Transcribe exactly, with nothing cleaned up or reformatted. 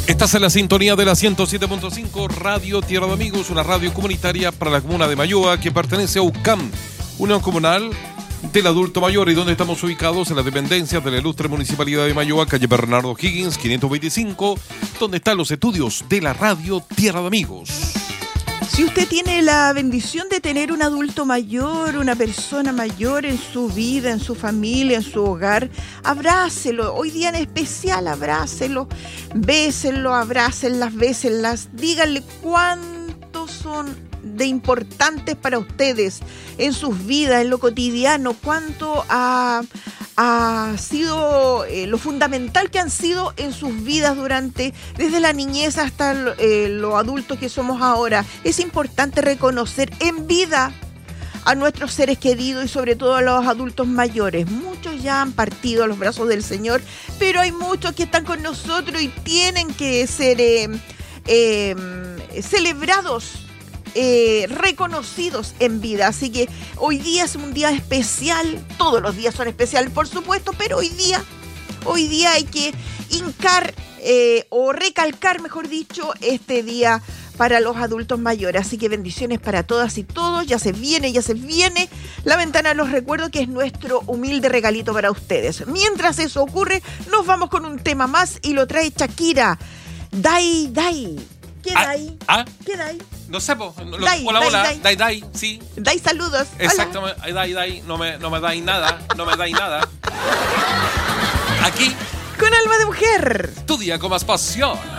Estás en la sintonía de la ciento siete punto cinco Radio Tierra de Amigos, una radio comunitaria para la comuna de Mayoa que pertenece a U C A M, Unión Comunal del Adulto Mayor, y donde estamos ubicados en las dependencias de la ilustre Municipalidad de Mayoa, calle Bernardo Higgins, quinientos veinticinco, donde están los estudios de la radio Tierra de Amigos. Si usted tiene la bendición de tener un adulto mayor, una persona mayor en su vida, en su familia, en su hogar, abrácelo. Hoy día en especial, abrácelo. Bésenlo, abrácenlas, bésenlas. Díganle cuántos son de importantes para ustedes en sus vidas, en lo cotidiano, cuánto ha, ha sido eh, lo fundamental que han sido en sus vidas durante, desde la niñez hasta eh, los adultos que somos ahora. Es importante reconocer en vida a nuestros seres queridos y sobre todo a los adultos mayores. Muchos ya han partido a los brazos del Señor, pero hay muchos que están con nosotros y tienen que ser eh, eh, celebrados, Eh, reconocidos en vida. Así que hoy día es un día especial. Todos los días son especiales, por supuesto, pero hoy día hoy día hay que hincar eh, o recalcar, mejor dicho, este día para los adultos mayores. Así que bendiciones para todas y todos. Ya se viene, ya se viene la ventana de los recuerdos, que es nuestro humilde regalito para ustedes. Mientras eso ocurre, nos vamos con un tema más y lo trae Shakira. Dai, dai. ¿Qué ah, dai? ¿Ah? ¿Qué dai? No sé, po. Lo, Dai, hola, dai, hola. dai. Dai, dai, sí. Dai saludos. Exactamente. Ay, dai, dai. No me, no me dais nada. No me dais nada. Aquí. Con alma de mujer. Tu día con más pasión.